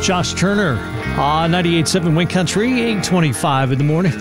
Josh Turner on 98.7 Wind Country, 8:25 in the morning.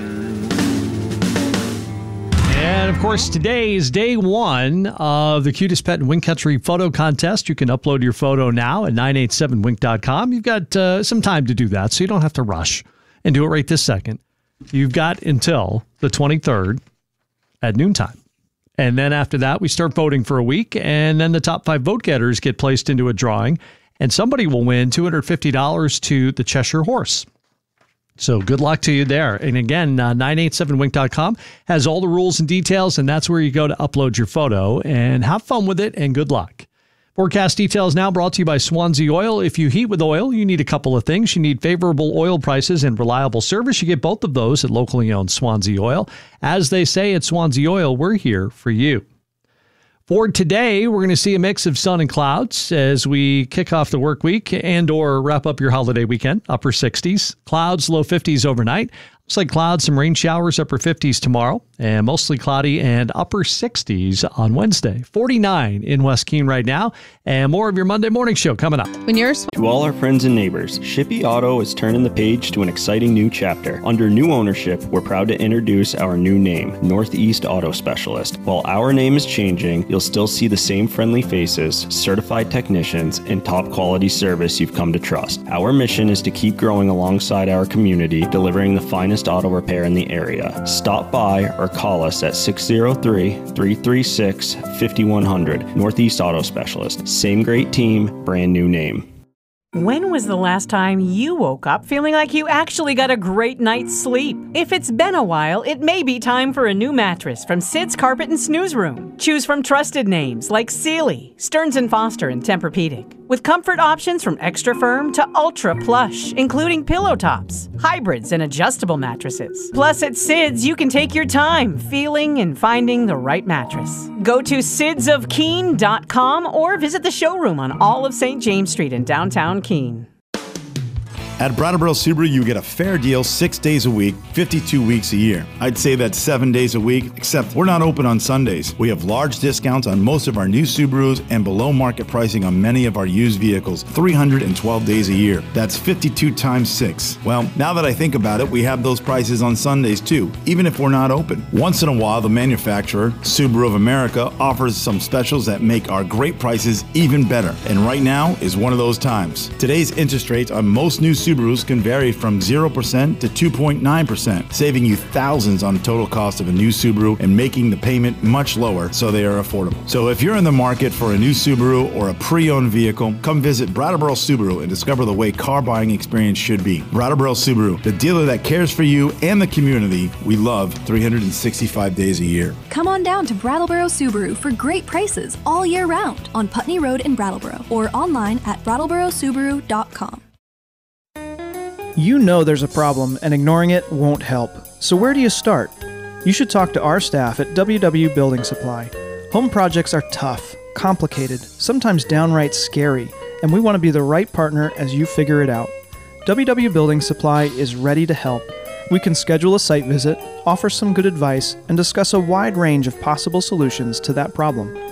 And, of course, today is day one of the Cutest Pet in Wind Country photo contest. You can upload your photo now at 987wink.com. You've got some time to do that, so you don't have to rush and do it right this second. You've got until the 23rd at noontime. And then after that, we start voting for a week, and then the top 5 vote getters get placed into a drawing, and somebody will win $250 to the Cheshire Horse. So good luck to you there. And again, 987wink.com has all the rules and details, and that's where you go to upload your photo. And have fun with it, and good luck. Forecast details now brought to you by Swansea Oil. If you heat with oil, you need a couple of things. You need favorable oil prices and reliable service. You get both of those at locally owned Swansea Oil. As they say at Swansea Oil, we're here for you. For today, we're going to see a mix of sun and clouds as we kick off the work week and or wrap up your holiday weekend. Upper 60s, clouds, low 50s overnight. Looks like clouds, some rain showers, upper 50s tomorrow, and mostly cloudy and upper 60s on Wednesday. 49 in West Keene right now, and more of your Monday morning show coming up. To all our friends and neighbors, Shippey Auto is turning the page to an exciting new chapter. Under new ownership, we're proud to introduce our new name, Northeast Auto Specialist. While our name is changing, you'll still see the same friendly faces, certified technicians, and top quality service you've come to trust. Our mission is to keep growing alongside our community, delivering the finest auto repair in the area. Stop by or call us at 603-336-5100. Northeast Auto Specialist. Same great team, brand new name. When was the last time you woke up feeling like you actually got a great night's sleep? If it's been a while, it may be time for a new mattress from Sid's Carpet and Snooze Room. Choose from trusted names like Sealy, Stearns & Foster, and Tempur-Pedic. With comfort options from extra firm to ultra plush, including pillow tops, hybrids, and adjustable mattresses. Plus, at Sid's, you can take your time feeling and finding the right mattress. Go to sidsofkeene.com or visit the showroom on all of St. James Street in downtown Keene. At Brattleboro Subaru, you get a fair deal 6 days a week, 52 weeks a year. I'd say that's 7 days a week, except we're not open on Sundays. We have large discounts on most of our new Subarus and below market pricing on many of our used vehicles, 312 days a year. That's 52 times 6. Well, now that I think about it, we have those prices on Sundays too, even if we're not open. Once in a while, the manufacturer, Subaru of America, offers some specials that make our great prices even better. And right now is one of those times. Today's interest rates on most new Subarus can vary from 0% to 2.9%, saving you thousands on the total cost of a new Subaru and making the payment much lower so they are affordable. So if you're in the market for a new Subaru or a pre-owned vehicle, come visit Brattleboro Subaru and discover the way car buying experience should be. Brattleboro Subaru, the dealer that cares for you and the community we love 365 days a year. Come on down to Brattleboro Subaru for great prices all year round on Putney Road in Brattleboro or online at brattleborosubaru.com. You know there's a problem and ignoring it won't help. So where do you start? You should talk to our staff at WW Building Supply. Home projects are tough, complicated, sometimes downright scary, and we want to be the right partner as you figure it out. WW Building Supply is ready to help. We can schedule a site visit, offer some good advice, and discuss a wide range of possible solutions to that problem.